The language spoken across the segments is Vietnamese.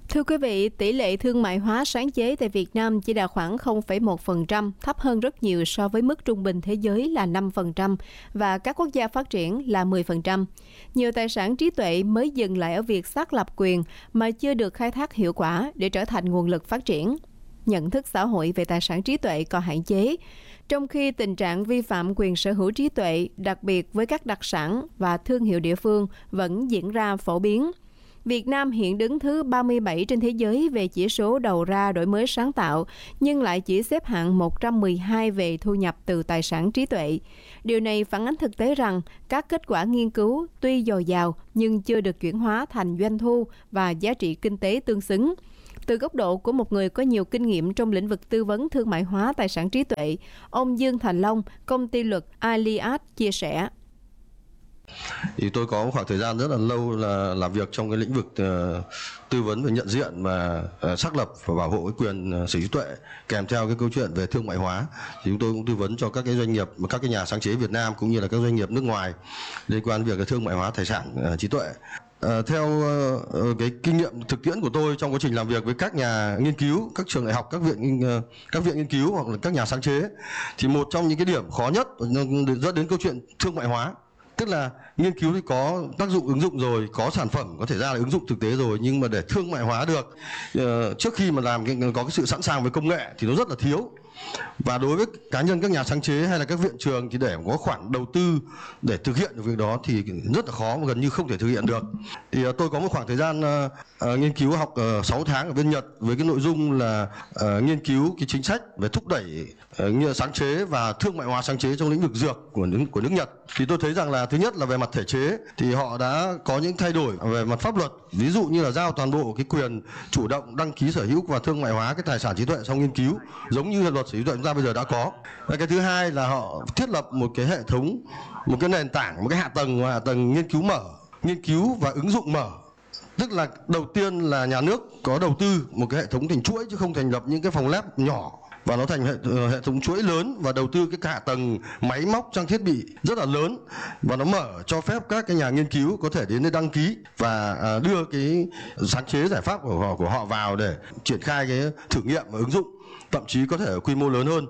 Thưa quý vị, tỷ lệ thương mại hóa sáng chế tại Việt Nam chỉ đạt khoảng 0,1%, thấp hơn rất nhiều so với mức trung bình thế giới là 5% và các quốc gia phát triển là 10%. Nhiều tài sản trí tuệ mới dừng lại ở việc xác lập quyền mà chưa được khai thác hiệu quả để trở thành nguồn lực phát triển. Nhận thức xã hội về tài sản trí tuệ còn hạn chế, trong khi tình trạng vi phạm quyền sở hữu trí tuệ, đặc biệt với các đặc sản và thương hiệu địa phương, vẫn diễn ra phổ biến. Việt Nam hiện đứng thứ 37 trên thế giới về chỉ số đầu ra đổi mới sáng tạo, nhưng lại chỉ xếp hạng 112 về thu nhập từ tài sản trí tuệ. Điều này phản ánh thực tế rằng các kết quả nghiên cứu tuy dồi dào nhưng chưa được chuyển hóa thành doanh thu và giá trị kinh tế tương xứng. Từ góc độ của một người có nhiều kinh nghiệm trong lĩnh vực tư vấn thương mại hóa tài sản trí tuệ, ông Dương Thành Long, công ty luật Aliad chia sẻ. Thì tôi có một khoảng thời gian rất là lâu là làm việc trong cái lĩnh vực tư vấn về nhận diện và xác lập và bảo hộ cái quyền sở hữu trí tuệ, kèm theo cái câu chuyện về thương mại hóa. Thì chúng tôi cũng tư vấn cho các cái doanh nghiệp, các cái nhà sáng chế Việt Nam cũng như là các doanh nghiệp nước ngoài liên quan đến việc thương mại hóa tài sản trí tuệ. Theo cái kinh nghiệm thực tiễn của tôi trong quá trình làm việc với các nhà nghiên cứu, các trường đại học, các viện nghiên cứu hoặc là các nhà sáng chế, thì một trong những cái điểm khó nhất dẫn đến câu chuyện thương mại hóa. Tức là nghiên cứu thì có tác dụng ứng dụng rồi, có sản phẩm có thể ra là ứng dụng thực tế rồi, nhưng mà để thương mại hóa được trước khi mà có cái sự sẵn sàng về công nghệ thì nó rất là thiếu. Và đối với cá nhân các nhà sáng chế hay là các viện trường thì để có khoản đầu tư để thực hiện được việc đó thì rất là khó và gần như không thể thực hiện được. Thì tôi có một khoảng thời gian nghiên cứu học 6 tháng ở bên Nhật với cái nội dung là nghiên cứu cái chính sách về thúc đẩy sáng chế và thương mại hóa sáng chế trong lĩnh vực dược của nước Nhật. Thì tôi thấy rằng là thứ nhất là về mặt thể chế thì họ đã có những thay đổi về mặt pháp luật, ví dụ như là giao toàn bộ cái quyền chủ động đăng ký sở hữu và thương mại hóa cái tài sản trí tuệ trong nghiên cứu, giống như luật sở hữu tuệ chúng ta bây giờ đã có. Và cái thứ hai là họ thiết lập một cái hệ thống, một cái nền tảng, một cái hạ tầng nghiên cứu mở, nghiên cứu và ứng dụng mở. Tức là đầu tiên là nhà nước có đầu tư một cái hệ thống thành chuỗi chứ không thành lập những cái phòng lab nhỏ, và nó thành hệ thống chuỗi lớn và đầu tư cái hạ tầng máy móc trang thiết bị rất là lớn, và nó mở cho phép các cái nhà nghiên cứu có thể đến đây đăng ký và đưa cái sáng chế giải pháp của họ vào để triển khai cái thử nghiệm và ứng dụng, thậm chí có thể ở quy mô lớn hơn.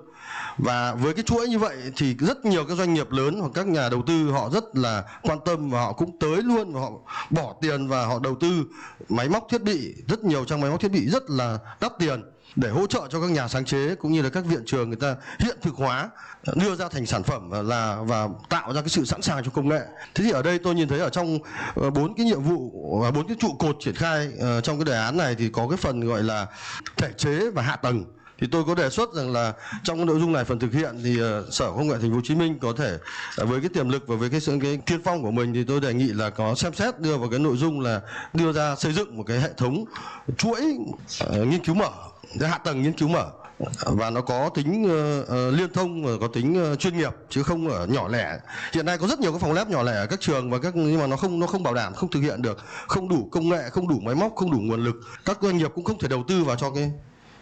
Và với cái chuỗi như vậy thì rất nhiều các doanh nghiệp lớn hoặc các nhà đầu tư họ rất là quan tâm và họ cũng tới luôn, và họ bỏ tiền và họ đầu tư máy móc thiết bị, rất nhiều trang máy móc thiết bị rất là đắt tiền để hỗ trợ cho các nhà sáng chế cũng như là các viện trường người ta hiện thực hóa, đưa ra thành sản phẩm và tạo ra cái sự sẵn sàng cho công nghệ. Thế thì ở đây tôi nhìn thấy ở trong 4 cái nhiệm vụ và 4 cái trụ cột triển khai trong cái đề án này thì có cái phần gọi là thể chế và hạ tầng. Thì tôi có đề xuất rằng là trong cái nội dung này, phần thực hiện thì Sở Công nghệ Thành phố Hồ Chí Minh có thể với cái tiềm lực và với cái tiên phong của mình thì tôi đề nghị là có xem xét đưa vào cái nội dung là đưa ra xây dựng một cái hệ thống chuỗi nghiên cứu mở, cái hạ tầng nghiên cứu mở, và nó có tính liên thông và có tính chuyên nghiệp chứ không ở nhỏ lẻ. Hiện nay có rất nhiều các phòng lab nhỏ lẻ ở các trường và nhưng mà nó không bảo đảm, không thực hiện được, không đủ công nghệ, không đủ máy móc, không đủ nguồn lực. Các doanh nghiệp cũng không thể đầu tư vào cho cái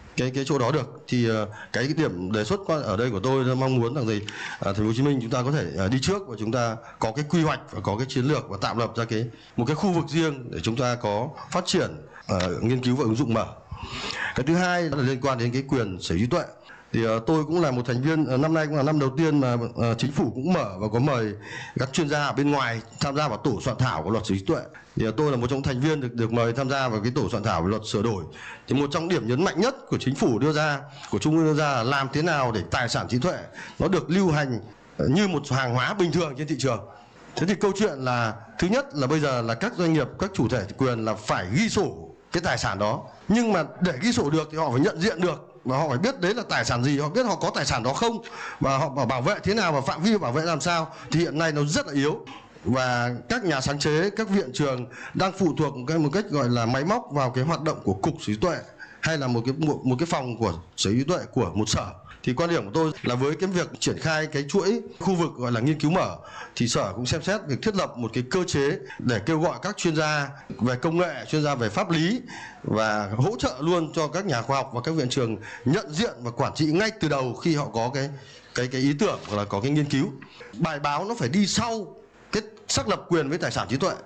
chỗ đó được. Thì cái điểm đề xuất ở đây của tôi mong muốn rằng gì Thành phố Hồ Chí Minh chúng ta có thể đi trước và chúng ta có cái quy hoạch và có cái chiến lược và tạo lập ra một cái khu vực riêng để chúng ta có phát triển nghiên cứu và ứng dụng mở. Cái thứ hai là liên quan đến cái quyền sở hữu trí tuệ. Thì tôi cũng là một thành viên, năm nay cũng là năm đầu tiên mà chính phủ cũng mở và có mời các chuyên gia ở bên ngoài tham gia vào tổ soạn thảo của luật sở hữu trí tuệ. Thì tôi là một trong thành viên được mời tham gia vào cái tổ soạn thảo về luật sửa đổi. Thì một trong điểm nhấn mạnh nhất của chính phủ đưa ra, của Trung ương đưa ra là làm thế nào để tài sản trí tuệ nó được lưu hành như một hàng hóa bình thường trên thị trường. Thế thì câu chuyện là thứ nhất là bây giờ là các doanh nghiệp, các chủ thể quyền là phải ghi sổ cái tài sản đó. Nhưng mà để ghi sổ được thì họ phải nhận diện được và họ phải biết đấy là tài sản gì, họ biết họ có tài sản đó không, và họ bảo vệ thế nào và phạm vi bảo vệ làm sao. Thì hiện nay nó rất là yếu, và các nhà sáng chế, các viện trường đang phụ thuộc một cách gọi là máy móc vào cái hoạt động của cục sở hữu trí tuệ hay là một cái phòng của sở hữu trí tuệ của một sở. Thì quan điểm của tôi là với cái việc triển khai cái chuỗi khu vực gọi là nghiên cứu mở thì sở cũng xem xét việc thiết lập một cái cơ chế để kêu gọi các chuyên gia về công nghệ, chuyên gia về pháp lý và hỗ trợ luôn cho các nhà khoa học và các viện trường nhận diện và quản trị ngay từ đầu khi họ có cái ý tưởng hoặc là có cái nghiên cứu. Bài báo nó phải đi sau cái xác lập quyền với tài sản trí tuệ.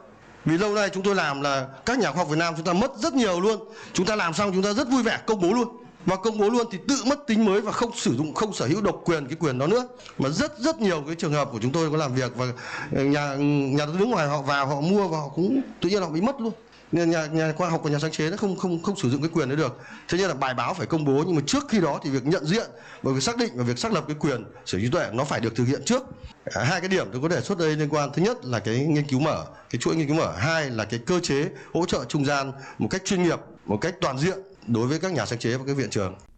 Vì lâu nay chúng tôi làm là các nhà khoa học Việt Nam chúng ta mất rất nhiều luôn. Chúng ta làm xong chúng ta rất vui vẻ công bố luôn. Và công bố luôn thì tự mất tính mới và không sử dụng, không sở hữu độc quyền cái quyền đó nữa. Mà rất nhiều cái trường hợp của chúng tôi có làm việc và nhà đầu tư nước ngoài họ vào họ mua và họ cũng tự nhiên họ bị mất luôn. Nên nhà khoa học và nhà sáng chế nó không sử dụng cái quyền đấy được. Thế nên là bài báo phải công bố, nhưng mà trước khi đó thì việc nhận diện và việc xác định và việc xác lập cái quyền sở hữu trí tuệ nó phải được thực hiện trước. Hai cái điểm tôi có đề xuất đây liên quan, thứ nhất là cái nghiên cứu mở, cái chuỗi nghiên cứu mở, hai là cái cơ chế hỗ trợ trung gian một cách chuyên nghiệp, một cách toàn diện đối với các nhà sáng chế và các viện trường.